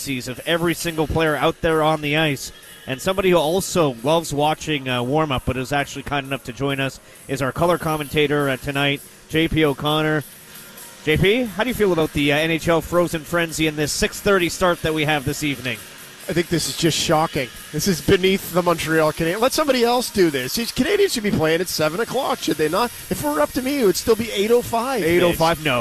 intricacies of every single player out there on the ice. And somebody who also loves watching warm-up but is actually kind enough to join us is our color commentator tonight, JP O'Connor. JP, how do you feel about the NHL Frozen Frenzy and this 6:30 start that we have this evening? I think this is just shocking. This is beneath the Montreal Canadiens. Let somebody else do this. These Canadians should be playing at 7 o'clock, should they not? If it were up to me, it would still be 8:05. 8:05? No.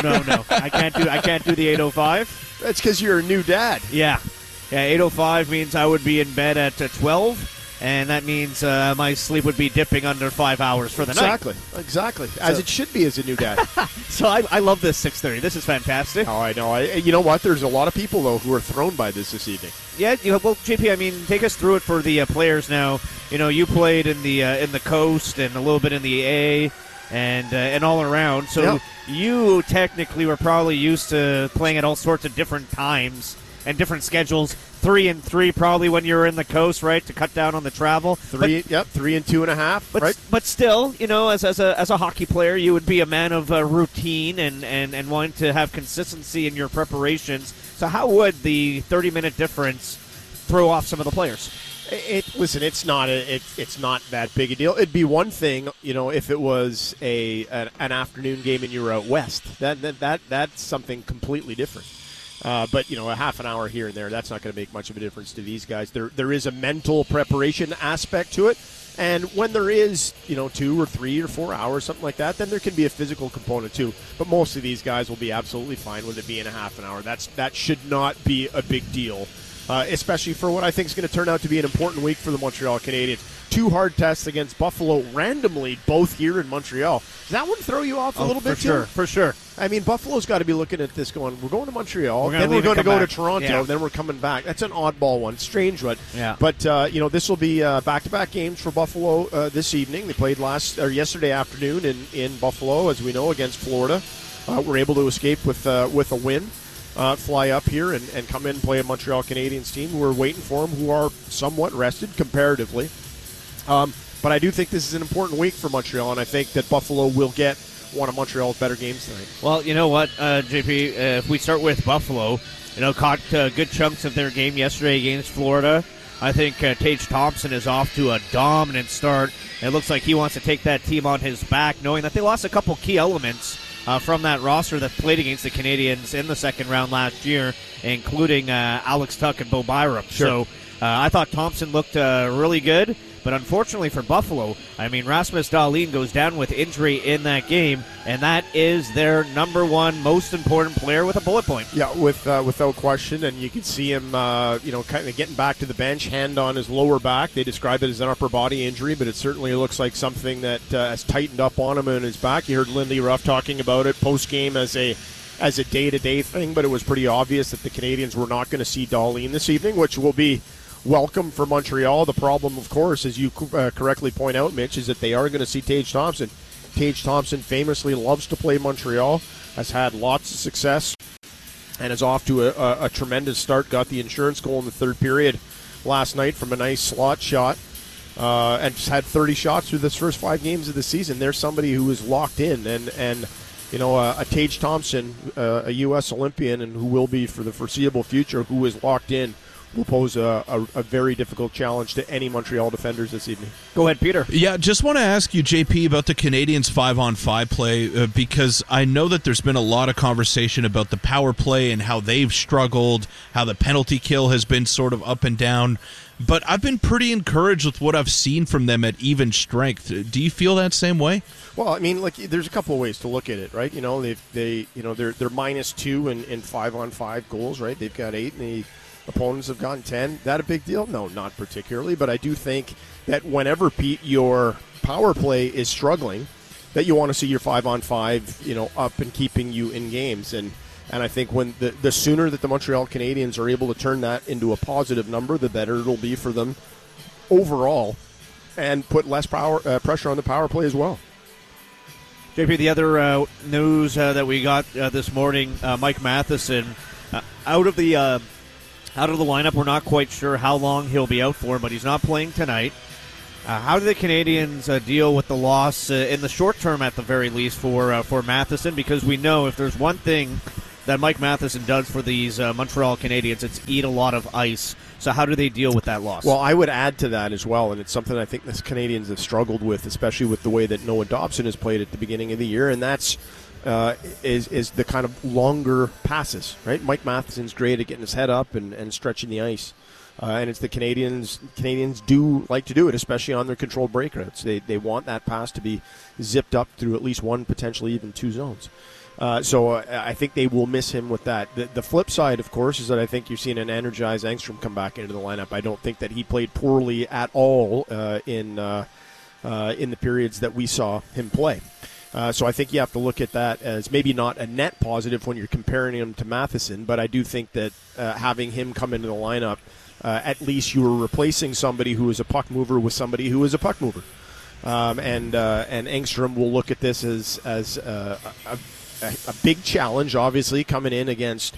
I can't do the 8:05. That's because you're a new dad. Yeah, 8:05 means I would be in bed at 12. And that means my sleep would be dipping under 5 hours for the night. Exactly. As it should be as a new dad. So I love this 6:30. This is fantastic. Oh, I know. You know what? There's a lot of people, though, who are thrown by this evening. Yeah, well, JP, I mean, take us through it for the players now. You know, you played in the Coast and a little bit in the A and all around. So you technically were probably used to playing at all sorts of different times and different schedules. 3 and 3 probably when you were in the Coast, right, to cut down on the travel. 3 and 2.5, right? But still, you know, as a hockey player, you would be a man of routine and wanting to have consistency in your preparations. So how would the 30-minute difference throw off some of the players? Listen, it's not that big a deal. It'd be one thing, you know, if it was an afternoon game and you were out west. That's something completely different. But, you know, a half an hour here and there, that's not going to make much of a difference to these guys. There is a mental preparation aspect to it. And when there is, you know, 2 or 3 or 4 hours, something like that, then there can be a physical component too. But most of these guys will be absolutely fine with it being a half an hour. That should not be a big deal, especially for what I think is going to turn out to be an important week for the Montreal Canadiens. 2 hard tests against Buffalo randomly, both here in Montreal. Does that one throw you off a little bit, too? For sure. I mean, Buffalo's got to be looking at this going, we're going to Montreal, then we're going to go to Toronto, then we're coming back. That's an oddball one. Strange one. Yeah. But, you know, this will be back-to-back games for Buffalo this evening. They played yesterday afternoon in Buffalo, as we know, against Florida. We're able to escape with a win. Fly up here and come in and play a Montreal Canadiens team who are waiting for them, who are somewhat rested comparatively. But I do think this is an important week for Montreal, and I think that Buffalo will get one of Montreal's better games tonight. Well, you know what, JP, if we start with Buffalo, you know, caught good chunks of their game yesterday against Florida. I think Tage Thompson is off to a dominant start. It looks like he wants to take that team on his back, knowing that they lost a couple key elements from that roster that played against the Canadiens in the second round last year, including Alex Tuch and Bo Byram. Sure. So I thought Thompson looked really good. But unfortunately for Buffalo, I mean, Rasmus Dahlin goes down with injury in that game, and that is their number one most important player with a bullet point. Yeah, without question, and you can see him, you know, kind of getting back to the bench, hand on his lower back. They describe it as an upper body injury, but it certainly looks like something that has tightened up on him in his back. You heard Lindy Ruff talking about it post-game as a day-to-day thing, but it was pretty obvious that the Canadiens were not going to see Dahlin this evening, which will be welcome for Montreal. The problem, of course, as you correctly point out, Mitch, is that they are going to see Tage Thompson. Tage Thompson famously loves to play Montreal, has had lots of success, and is off to a tremendous start. Got the insurance goal in the third period last night from a nice slot shot, and just had 30 shots through this first 5 games of the season. There's somebody who is locked in, and you know, a Tage Thompson, a U.S. Olympian, and who will be for the foreseeable future, who is locked in, will pose a very difficult challenge to any Montreal defenders this evening. Go ahead, Peter. Yeah, just want to ask you, JP, about the Canadiens' 5-on-5 play, because I know that there's been a lot of conversation about the power play and how they've struggled, how the penalty kill has been sort of up and down. But I've been pretty encouraged with what I've seen from them at even strength. Do you feel that same way? Well, I mean, like, there's a couple of ways to look at it, right? You know, they're -2 in 5-on-5 goals, right? They've got 8 and the opponents have gotten 10. That a big deal? No, not particularly. But I do think that whenever, Pete, your power play is struggling, that you want to see your 5-on-5, you know, up and keeping you in games. And I think when the sooner that the Montreal Canadiens are able to turn that into a positive number, the better it'll be for them overall, and put less pressure on the power play as well. JP, the other news that we got this morning, Mike Matheson out of the lineup. We're not quite sure how long he'll be out for, but he's not playing tonight. How do the Canadiens deal with the loss in the short term, at the very least, for Matheson? Because we know if there's one thing that Mike Matheson does for these Montreal Canadiens. It's eat a lot of ice. So how do they deal with that loss? Well, I would add to that as well, and it's something I think the Canadians have struggled with, especially with the way that Noah Dobson has played at the beginning of the year, and that's is the kind of longer passes, right? Mike Matheson's great at getting his head up and stretching the ice. And it's the Canadians do like to do it, especially on their controlled breakouts. They want that pass to be zipped up through at least one, potentially even two zones. So I think they will miss him with that. The flip side, of course, is that I think you're seeing an energized Engstrom come back into the lineup. I don't think that he played poorly at all in the periods that we saw him play. So I think you have to look at that as maybe not a net positive when you're comparing him to Matheson, but I do think that having him come into the lineup, at least you were replacing somebody who is a puck mover with somebody who is a puck mover. And Engstrom will look at this as a big challenge, obviously, coming in against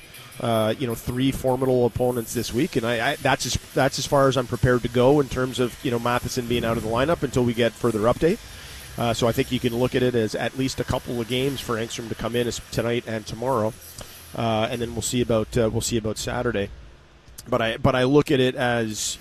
three formidable opponents this week, and that's as far as I'm prepared to go in terms of Matheson being out of the lineup until we get further update. So I think you can look at it as at least a couple of games for Engstrom to come in tonight and tomorrow, and then we'll see about Saturday. But I look at it as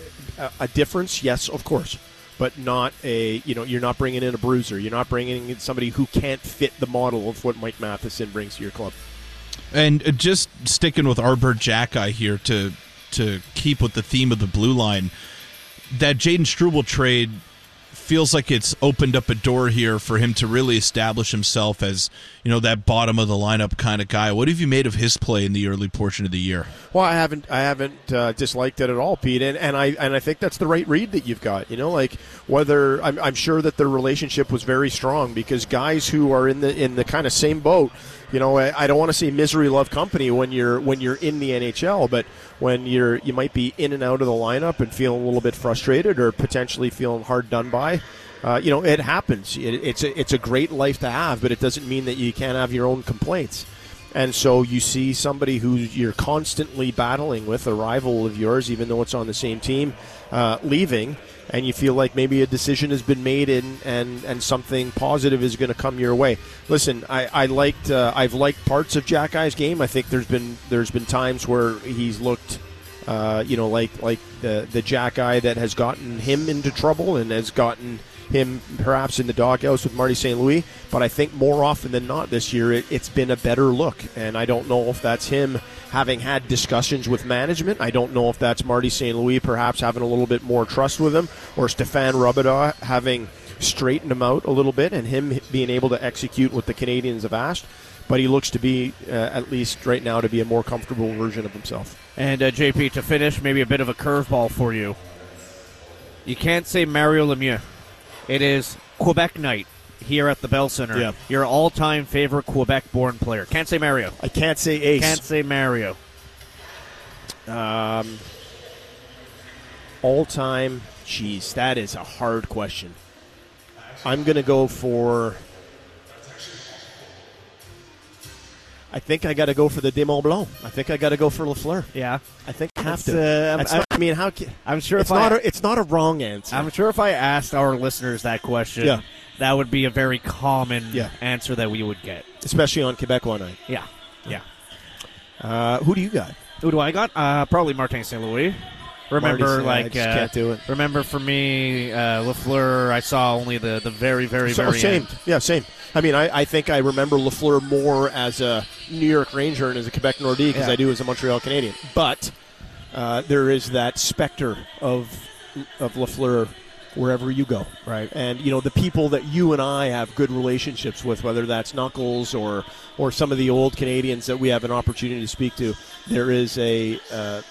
a difference, yes, of course, but not you're not bringing in a bruiser. You're not bringing in somebody who can't fit the model of what Mike Matheson brings to your club. And just sticking with Arbor Jackeye here to keep with the theme of the blue line, that Jaden Struble trade feels like it's opened up a door here for him to really establish himself as that bottom of the lineup kind of guy. What have you made of his play in the early portion of the year? Well, I haven't disliked it at all, Pete, and I think that's the right read that you've got. Whether I'm sure that their relationship was very strong, because guys who are in the kind of same boat. I don't want to say misery love company when you're in the NHL, but when you might be in and out of the lineup and feeling a little bit frustrated or potentially feeling hard done by, it happens. It's a great life to have, but it doesn't mean that you can't have your own complaints. And so you see somebody who you're constantly battling with, a rival of yours, even though it's on the same team, leaving, and you feel like maybe a decision has been made and something positive is going to come your way. Listen, I've liked parts of Jackeye's game. I think there's been times where he's looked like the Jackeye that has gotten him into trouble and has gotten him perhaps in the doghouse with Marty St. Louis, but I think more often than not this year it's been a better look, and I don't know if that's him having had discussions with management. I don't know if that's Marty St. Louis perhaps having a little bit more trust with him, or Stefan Robidas having straightened him out a little bit and him being able to execute what the Canadians have asked. But he looks to be, at least right now, to be a more comfortable version of himself. And JP, to finish, maybe a bit of a curveball for you. You can't say Mario Lemieux. It is Quebec night here at the Bell Center. Yeah. Your all-time favorite Quebec-born player. Can't say Mario. I can't say Ace. Can't say Mario. All-time, geez, that is a hard question. I'm going to go for... I think I got to go for the Demont Blanc. I think I got to go for Lafleur. Yeah. I think I have to. I'm sure it's not a wrong answer. I'm sure if I asked our listeners that question, that would be a very common answer that we would get. Especially on Quebec one night. Yeah. Who do you got? Who do I got? Probably Martin St. Louis. Remember, I just can't do it. Remember, for me, Lafleur, I saw only the very, very, very same. end. Yeah, same. I mean, I think I remember Lafleur more as a New York Ranger and as a Quebec Nordique as I do as a Montreal Canadien. But there is that specter of Lafleur wherever you go. Right. And, the people that you and I have good relationships with, whether that's Knuckles or some of the old Canadians that we have an opportunity to speak to, there is a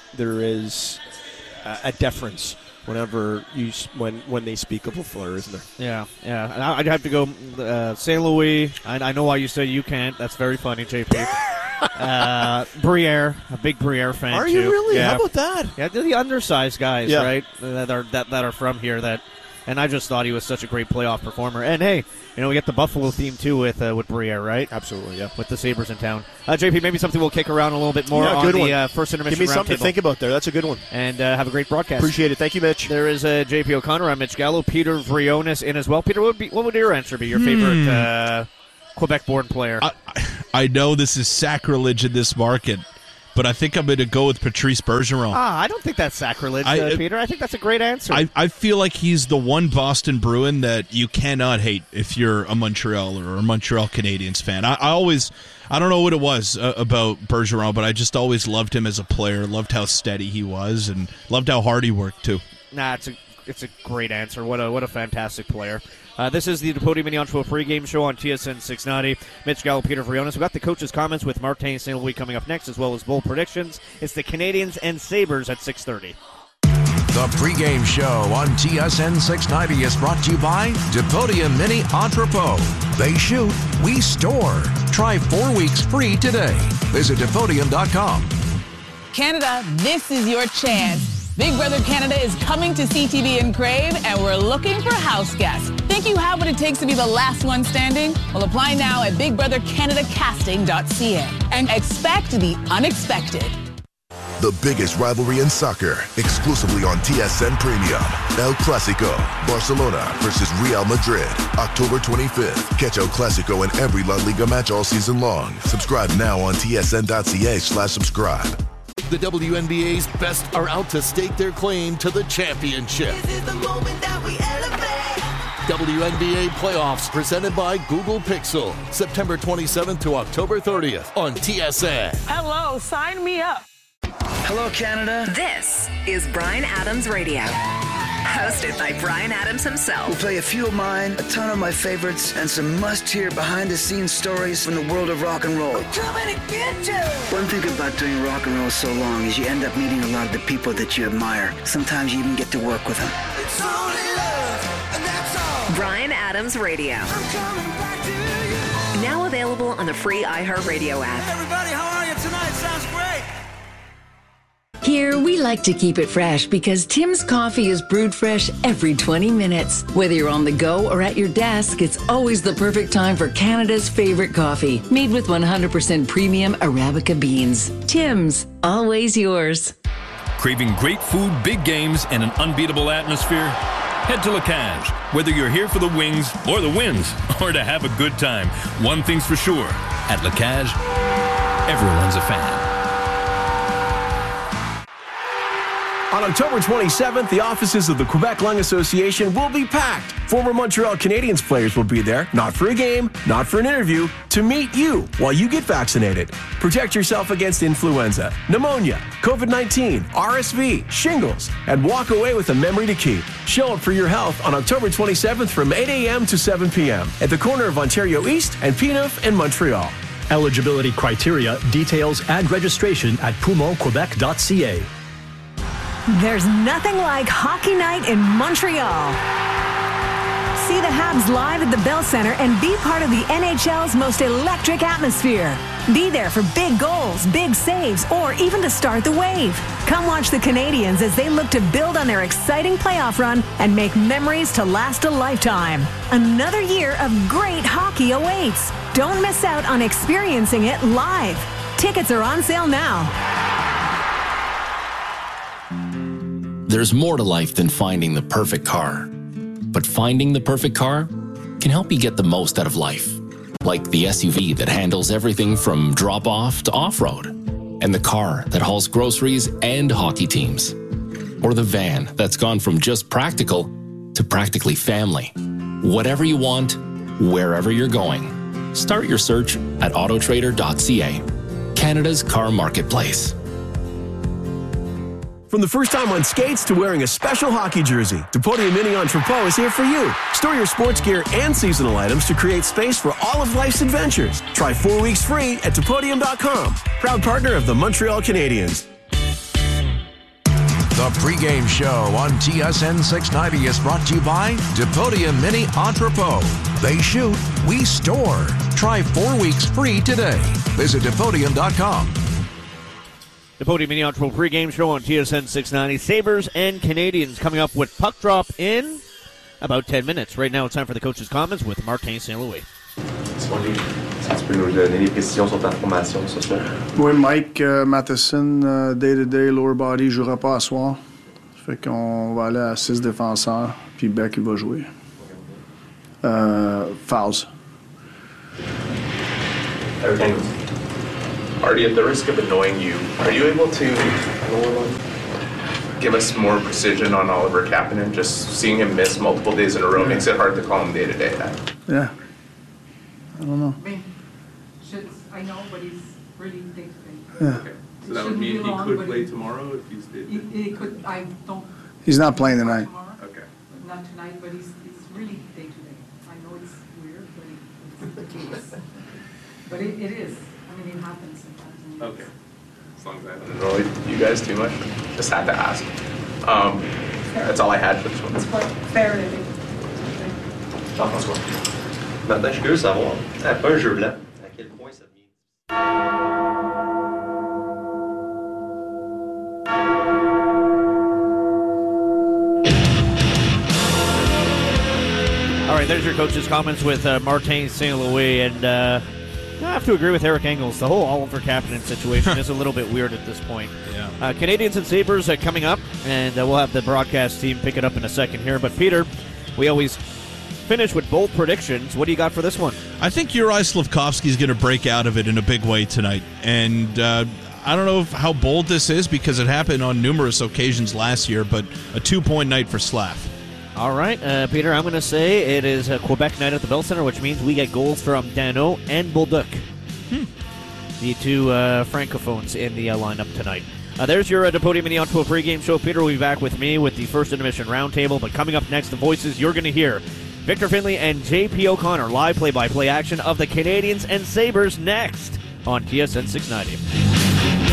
deference when they speak of Lafleur, isn't there? Yeah. I'd have to go St. Louis. I know why you say you can't. That's very funny, JP. Briere, a big Briere fan. Are you really? Yeah. How about that? Yeah, the undersized guys, right? That are from here. And I just thought he was such a great playoff performer. And hey, we get the Buffalo theme too with Briere, right? Absolutely, yeah. With the Sabres in town. JP, maybe something we'll kick around a little bit more on the first intermission. Give me something to think about there. That's a good one. And have a great broadcast. Appreciate it. Thank you, Mitch. There is JP O'Connor. I'm Mitch Gallo. Peter Vrionis in as well. Peter, what would your answer be? Your favorite Quebec-born player? I know this is sacrilege in this market, but I think I'm going to go with Patrice Bergeron. I don't think that's sacrilege, Peter. I think that's a great answer. I feel like he's the one Boston Bruin that you cannot hate if you're a Montreal or a Montreal Canadiens fan. I don't know what it was about Bergeron, but I just always loved him as a player, loved how steady he was, and loved how hard he worked, too. Nah, it's a great answer. What a fantastic player. This is the Podium Mini Entrepôt pregame show on TSN 690. Mitch Gallo, Peter Frionis. We've got the coaches' comments with Martin St. Louis coming up next, as well as bowl predictions. It's the Canadiens and Sabres at 6:30. The pregame show on TSN 690 is brought to you by Podium Mini Entrepôt. They shoot, we store. Try 4 weeks free today. Visit Podium.com. Canada, this is your chance. Big Brother Canada is coming to CTV and Crave, and we're looking for house guests. Think you have what it takes to be the last one standing? Well, apply now at BigBrotherCanadaCasting.ca and expect the unexpected. The biggest rivalry in soccer, exclusively on TSN Premium. El Clasico, Barcelona versus Real Madrid, October 25th. Catch El Clasico in every La Liga match all season long. Subscribe now on tsn.ca/subscribe. The WNBA's best are out to stake their claim to the championship. This is the moment that we elevate. WNBA playoffs presented by Google Pixel. September 27th to October 30th on TSN. Hello, sign me up. Hello, Canada. This is Bryan Adams Radio. Hosted by Bryan Adams himself. We'll play a few of mine, a ton of my favorites, and some must-hear behind-the-scenes stories from the world of rock and roll. We're coming to get you. One thing about doing rock and roll so long is you end up meeting a lot of the people that you admire. Sometimes you even get to work with them. It's only love, and that's all. Bryan Adams Radio. I'm coming back to you. Now available on the free iHeartRadio app. Hey everybody, how are you tonight? Sounds great. Here, we like to keep it fresh because Tim's coffee is brewed fresh every 20 minutes. Whether you're on the go or at your desk, it's always the perfect time for Canada's favorite coffee, made with 100% premium Arabica beans. Tim's, always yours. Craving great food, big games, and an unbeatable atmosphere? Head to La Cage. Whether you're here for the wings or the wins, or to have a good time, one thing's for sure. At La Cage, everyone's a fan. On October 27th, the offices of the Quebec Lung Association will be packed. Former Montreal Canadiens players will be there, not for a game, not for an interview, to meet you while you get vaccinated. Protect yourself against influenza, pneumonia, COVID-19, RSV, shingles, and walk away with a memory to keep. Show up for your health on October 27th from 8 a.m. to 7 p.m. at the corner of Ontario East and P9 in Montreal. Eligibility criteria, details, and registration at pumoquebec.ca. There's nothing like hockey night in Montreal. See the Habs live at the Bell Centre and be part of the NHL's most electric atmosphere. Be there for big goals, big saves, or even to start the wave. Come watch the Canadiens as they look to build on their exciting playoff run and make memories to last a lifetime. Another year of great hockey awaits. Don't miss out on experiencing it live. Tickets are on sale now. There's more to life than finding the perfect car. But finding the perfect car can help you get the most out of life. Like the SUV that handles everything from drop-off to off-road. And the car that hauls groceries and hockey teams. Or the van that's gone from just practical to practically family. Whatever you want, wherever you're going. Start your search at autotrader.ca. Canada's car marketplace. From the first time on skates to wearing a special hockey jersey, Podium Mini Entrepôt is here for you. Store your sports gear and seasonal items to create space for all of life's adventures. Try 4 weeks free at Podium.com. Proud partner of the Montreal Canadiens. The pregame show on TSN 690 is brought to you by Podium Mini Entrepôt. They shoot, we store. Try 4 weeks free today. Visit Podium.com. The Podium Mini Entrepôt pregame show on TSN 690. Sabres and Canadiens coming up with puck drop in about 10 minutes. Right now it's time for the coach's comments with Martin St. Louis. Est-ce que tu peux nous donner des précisions sur ta formation ce soir? Oui, Mike Matheson, day-to-day, lower body, jouera pas à soir. Fait qu'on va aller à 6 défenseurs, puis Beck, il va jouer. Fouls. Eric Engels. Artie, at the risk of annoying you, are you able to give us more precision on Oliver Kapanen? Just seeing him miss multiple days in a row makes it hard to call him day to day. Yeah. I don't know. I mean, I know, but he's really day to day. Yeah. Okay. So that would mean he could play tomorrow if he's day to day? He could. I don't. He's not playing tonight. Okay. Not tonight, but he's really day to day. I know it's weird, but it's the case. But it is. I mean, it happens sometimes. Okay. As long as I don't Annoyed you guys too much? Just had to ask. That's all I had for this one. It's quite fair, I think. Jean-François. Maintenant, je suis curieux de savoir, après un jeu blanc, à quel point ça vient. All right, there's your coach's comments with Martin St. Louis, and I have to agree with Eric Engels. The whole Oliver Kapanen situation is a little bit weird at this point. Yeah. Canadians and Sabres coming up, and we'll have the broadcast team pick it up in a second here. But, Peter, we always finish with bold predictions. What do you got for this one? I think Uri Slafkovsky is going to break out of it in a big way tonight. And I don't know how bold this is because it happened on numerous occasions last year, but a 2-point night for Slav. All right, Peter, I'm going to say it is a Quebec night at the Bell Center, which means we get goals from Dano and Bolduc. The two francophones in the lineup tonight. There's your Podium Mini Onto a pregame show. Peter will be back with me with the first intermission roundtable, but coming up next, the voices you're going to hear. Victor Finley and J.P. O'Connor, live play-by-play action of the Canadians and Sabres next on TSN 690.